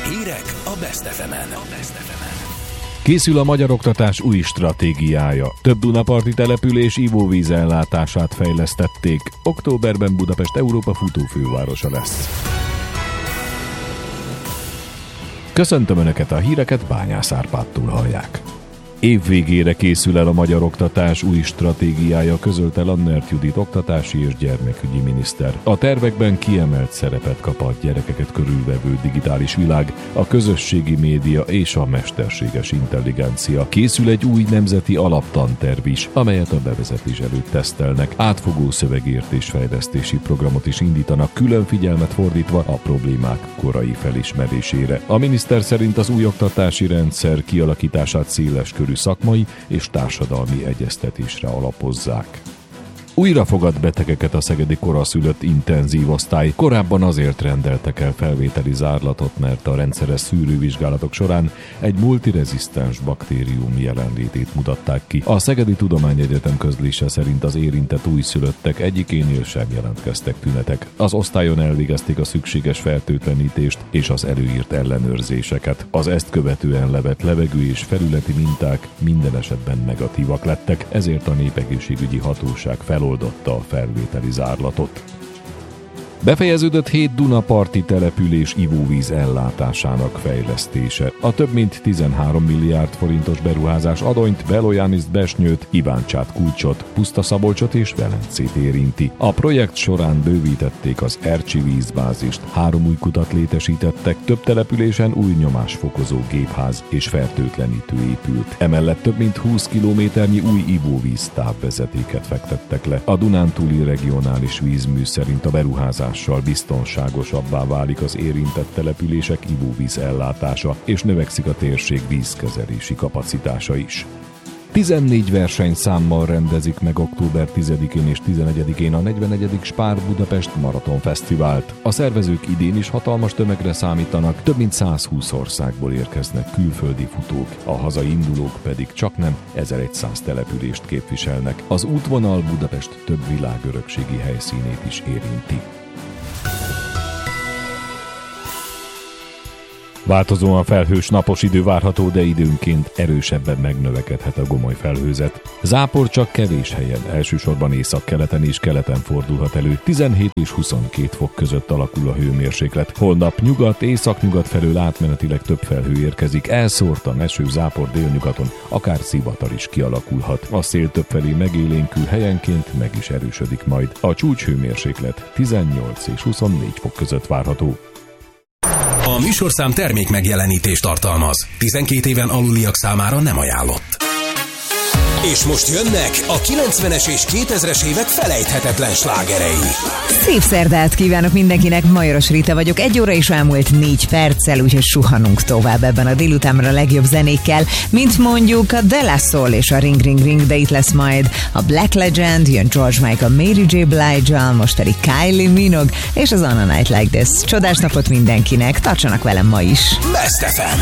Hírek a Best FM-en. Készül a magyar oktatás új stratégiája. Több dunaparti település ivóvíz ellátását fejlesztették. Októberben Budapest Európa futófővárosa lesz. Köszöntöm Önöket, a híreket Bányász Árpádtól hallják. Év végére készül el a magyar oktatás új stratégiája, közölte Lannert Judit oktatási és gyermekügyi miniszter. A tervekben kiemelt szerepet kap a gyerekeket körülvevő digitális világ, a közösségi média és a mesterséges intelligencia. Készül egy új nemzeti alaptanterv is, amelyet a bevezetés előtt tesztelnek. Átfogó szövegértés-fejlesztési programot is indítanak, külön figyelmet fordítva a problémák korai felismerésére. A miniszter szerint az új oktatási rendszer kialakítását széleskörű szakmai és társadalmi egyeztetésre alapozzák. Újra fogad betegeket a szegedi koraszülött intenzív osztály. Korábban azért rendeltek el felvételi zárlatot, mert a rendszeres szűrővizsgálatok során egy multirezisztens baktérium jelenlétét mutatták ki. A Szegedi Tudományegyetem közlése szerint az érintett újszülöttek egyikénél sem jelentkeztek tünetek. Az osztályon elvégezték a szükséges fertőtlenítést és az előírt ellenőrzéseket. Az ezt követően levett levegő és felületi minták minden esetben negatívak lettek, ezért a népegészségügyi hatóság feloldotta a felvételi zárlatot. Befejeződött 7 dunaparti település ivóvíz ellátásának fejlesztése. A több mint 13 milliárd forintos beruházás Adonyt, Belojániszt, Besnyőt, Iváncsát, Kulcsot, Pusztaszabolcsot és Velencét érinti. A projekt során bővítették az Ercsi vízbázist, 3 új kutat létesítettek, több településen új nyomásfokozó gépház és fertőtlenítő épült. Emellett több mint 20 kilométernyi új ivóvíz távvezetéket fektettek le. A Dunántúli regionális vízmű szerint a beruházás biztonságosabbá válik az érintett települések ivóvíz ellátása, és növekszik a térség vízkezelési kapacitása is. 14 versenyszámmal rendezik meg október 10-én és 11-én a 44. Spár Budapest Maraton Fesztivált. A szervezők idén is hatalmas tömegre számítanak, több mint 120 országból érkeznek külföldi futók, a hazai indulók pedig csaknem 1100 települést képviselnek. Az útvonal Budapest több világörökségi helyszínét is érinti. Változóan felhős napos idő várható, de időnként erősebben megnövekedhet a gomoly felhőzet. Zápor csak kevés helyen, elsősorban északkeleten és keleten fordulhat elő. 17 és 22 fok között alakul a hőmérséklet. Holnap nyugat, északnyugat felől átmenetileg több felhő érkezik. Elszórtan eső, zápor délnyugaton, akár zivatar is kialakulhat. A szél többfelé megélénkül, helyenként meg is erősödik majd. A csúcshőmérséklet 18 és 24 fok között várható. A műsorszám termék megjelenítést tartalmaz. 12 éven aluliak számára nem ajánlott. És most jönnek a 90-es és 2000-es évek felejthetetlen slágerei. Szép szerdát kívánok mindenkinek, Majoros Rita vagyok. 1 óra is elmúlt 4 perccel, úgyhogy suhanunk tovább ebben a délutánra a legjobb zenékkel, mint mondjuk a De La Soul és a Ring Ring Ring, de itt lesz majd a Black Legend, jön George Michael, Mary J. Blige-al, most pedig Kylie Minogue és az On a Night Like This. Csodás napot mindenkinek, tartsanak velem ma is. Best FM.